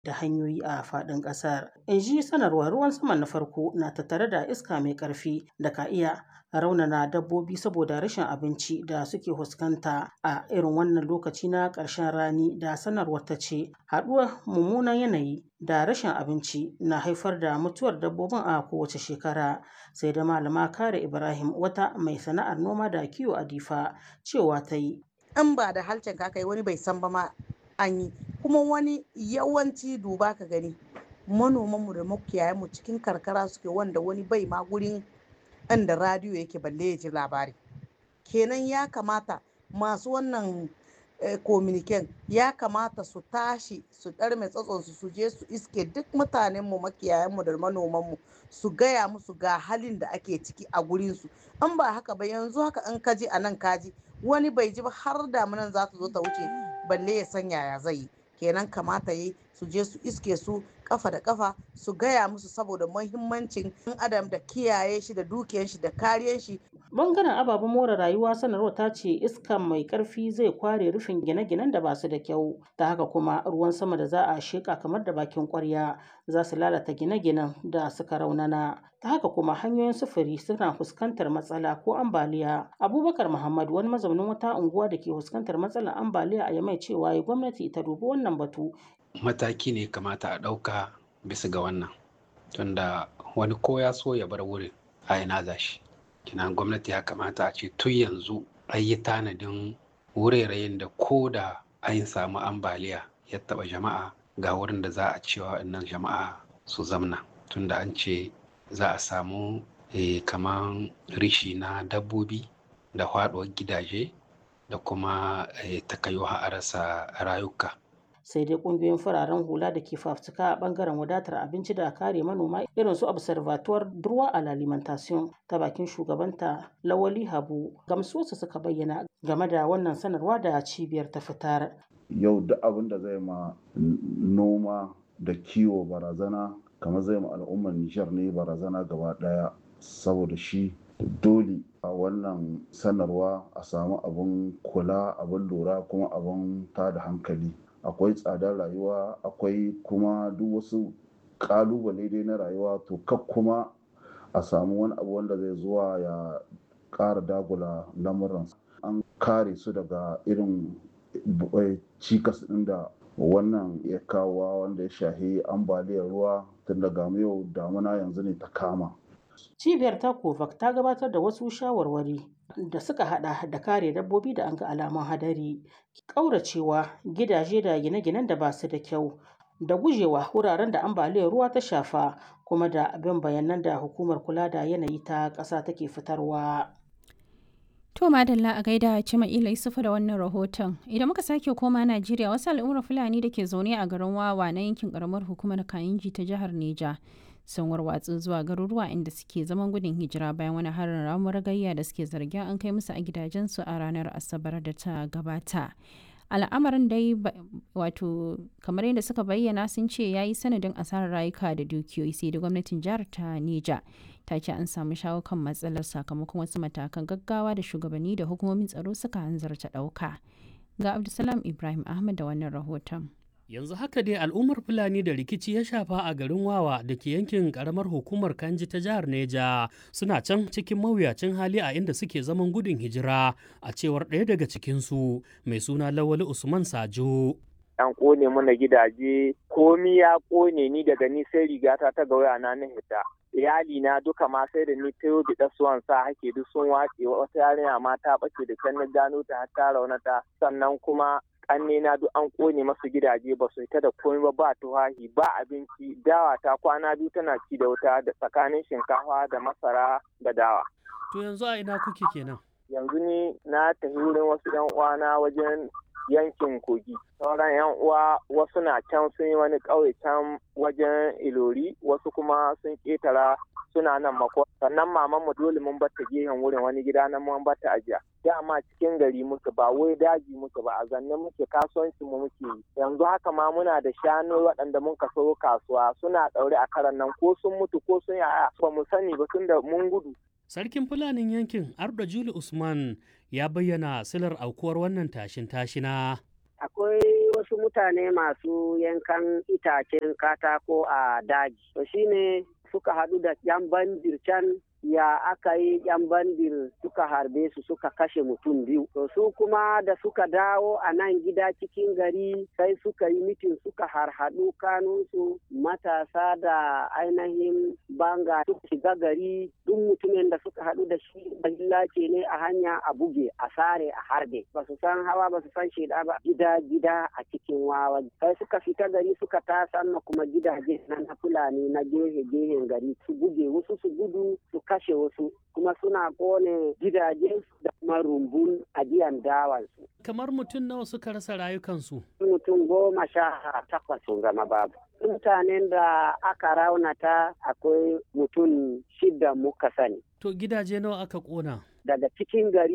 da hanyoyi a faɗin ƙasar. In ji sanarwar ruwan sama na farko na tattare da iska mai ƙarfi da ka iya raunana dabbobi saboda rashin abinci da suke fuskanta a irin wannan lokaci na ƙarshen rani da sanarwar ta ce haɗuwar mummunan yanayi da rashin abinci na haifar da mutuwar dabbobin a kowace shekara. Sai da malama Kare Ibrahim wata mai sana'ar noma da kiwo a Difa cewa ta yi. In ba da halcin ka kai wani bai san ba ma an yi, kuma wani yawanci duba ka gani manomanmu da makiyayanmu cikin karkara suke wanda wani bai ma gurin inda radiyo yake balle ya ji labari. Kenan ya kamata masu wannan kominiken ya kamata su tashi su ɗarme tsatsonsu su je su iske duk mutanenmu makiyayanmu da manomanmu su gaya musu ga halin da ake ciki a gurinsu. In ba haka ba yanzu haka in kaji a nan kaji wani bai ji ba har damunan za ta zo ta wuce balle ya san yaya zai yi. Kenan kamata yi su je su iske su kafa da kafa su gaya musu saboda muhimmancin ɗan adam da kiyaye shi da dukiyar shi da kariyar shi. Bangaren ababen more rayuwa sanarwar ta ce iska mai ƙarfi zai kware rufin gine-ginen da ba su da kyau, ta haka kuma ruwan sama da za a sheƙa kamar da bakin ƙwarya za su lalata gine-ginen da suka raunana. Ta haka kuma hanyoyin sufuri suna fuskantar matsala ko ambaliya. Abubakar Muhammad wani mazaunin wata unguwa da ke fuskantar matsalar ambaliya a Yamai cewa gwamnati ta dubi wannan batu. Mataki ne kamata a ɗauka bisa ga wannan, tunda wani ko ya so ya bar wurin a ina za shi. Kinan gwamnati ya kamata a ce tun yanzu an yi tanadin wuraren da ko da an samu ambaliya ya taɓa jama'a ga wurin da za a cewa waɗannan jama'a su zamna, tunda an ce za a samu kaman rishi na dabbobi da faɗuwar gidaje da kuma takayo a rasa rayuka. Sai dai kungiyoyin fararen hula da ke fafutuka a bangaren wadatar abinci da kare manoma irin su observatoire droit à l'alimentation ta bakin shugabanta Lawali Habu gamsuwarsu suka bayyana game da wannan sanarwa da cibiyar ta fitar. Yau duk abin da zai ma noma da kiwo barazana kamar zai ma al'ummar Nijar ne barazana gaba daya, saboda shi dole a wannan sanarwa a samu abin kula, abin lura kuma abin tada hankali. Akwai tsadar rayuwa, akwai kuma duk wasu kalubale dai na rayuwa, to kak kuma a samu wani abu wanda zai zuwa ya ƙara dagula lamuran. An kare su daga irin cikas ɗin da wannan ya kawo wanda ya shahi ambaliyar ruwa tun daga yau damuna yanzu ne ta kama. Cibiyar ta COVAX ta gabatar da wasu shawarwari da suka hada da kare dabbobi da an ga alamun hadari, ƙauracewa gidaje da gine-ginen da ba su da kyau, da gujewa wuraren da ambaliyar ruwa ta shafa, kuma da bin bayanan da hukumar kula da yanayi ta ƙasa take fitarwa. To madalla a gaida Cima'ila Isufu da wannan rahoton. Idan muka sake koma Najeriya, wasu al'ummar Fulani da ke zaune a garin Wawa na yankin karamar hukumar Kayinji ta jihar Neja sun warwatsu zuwa garuruwa inda suke zaman gudun hijira bayan wani harin ramuwar gayya da suke zargin an kai musu a gidajensu a ranar Asabar da ta gabata. Al'amarin dai wato kamar yadda suka bayyana sun ce ya yi sanadin asarar rayuka da dukiyoyi, sai da gwamnatin jihar ta Neja ta ce an samu shawo kan matsalar sakamakon wasu matakan gaggawa da shugabanni da hukumomin tsaro suka hanzarta ɗauka. Ga Abdulsalam Ibrahim Ahmad da wannan rahoton. Yanzu haka dai al'ummar Fulani da rikici ya shafa a garin Wawa da ke yankin karamar hukumar Kanji ta jihar Neja suna can cikin mawuyacin hali a inda suke zaman gudun hijira, a cewar ɗaya daga cikinsu mai suna Lawali Usman Sajo. An ƙone mana gidaje, komi ya ƙone, ni daga ni sai rigata ta ga waya na hita. Iyali na duka ma sai da ni tayo bi dasuwan sa hake duk sun wace, wata yarinya ma ta bace da kan gano ta har ta raunata, sannan kuma ƙanne na duk an ƙone masu gidaje ba su ita da komai ba tuhahi ba abinci, dawa ta kwana biyu tana ci da wuta da tsakanin shinkafa da masara da dawa. To yanzu a ina kuke kenan? Yanzu ni na tafi wurin wasu 'yan uwana wajen yankin Kogi. Sauran 'yan uwa wasu na can sun yi wani ƙauye can wajen Ilori, wasu kuma sun ƙetara suna nan mako. Sannan maman mu dole mun bata gehen wurin wani gida nan mun bata ajiya. Dama cikin gari muke ba wai daji muke ba, a zanne muke kasuwanci mu muke yi. Yanzu haka ma muna da shanu waɗanda mun kaso kasuwa suna ɗaure a karan nan ko sun mutu ko sun yaya ba mu sani ba tunda mun gudu. Sarkin Fulanin yankin Arda Juli Usman ya bayyana silar aukuwar wannan tashin tashina. Akwai wasu mutane masu yankan itacen katako a daji. To shine suka haɗu da yan bandir can ya aka yi yan bandir suka harbe su suka kashe mutum 2. To su kuma da suka dawo a nan gida cikin gari sai suka yi mitin suka harhaɗu kanunsu matasa da ainihin banga suka shiga gari duk mutumin da suka haɗu da shi ce ne a hanya a buge a sare a harbe. Ba su san hawa ba su san sheda ba gida a cikin wawa. Sai suka fita gari suka tasan kuma gidaje na Fulani na gehe-gehen gari su buge wasu su gudu su kashe wasu kuma suna kone gidajen da kuma rumbun ajiyan dawansu. Kamar mutum nawa suka rasa rayukansu? Mutum 18 sun zama babu. Mutanen da aka raunata akwai mutum 6 muka sani. To gidaje nawa aka kona? Daga cikin gari